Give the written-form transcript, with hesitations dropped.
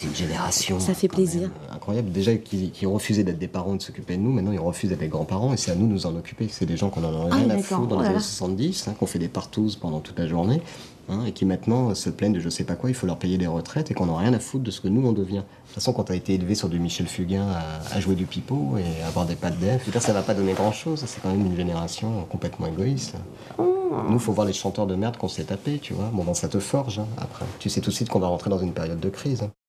une génération. Ça fait plaisir. Incroyable. Déjà qui refusaient d'être des parents et de s'occuper de nous, maintenant ils refusent d'être des grands-parents et c'est à nous de nous en occuper. C'est des gens qu'on en a rien à foutre dans les années 70, qu'on fait des partouzes pendant toute la journée, et qui maintenant se plaignent de je sais pas quoi, il faut leur payer des retraites et qu'on n'a rien à foutre de ce que nous on devient. De toute façon, quand t'as été élevé sur du Michel Fugain à jouer du pipeau et à avoir des pattes d'elfe, je veux dire, ça va pas donner grand-chose. C'est quand même une génération complètement égoïste. Nous, faut voir les chanteurs de merde qu'on s'est tapés, tu vois. Bon, ben ça te forge, après. Tu sais tout de suite qu'on va rentrer dans une période de crise.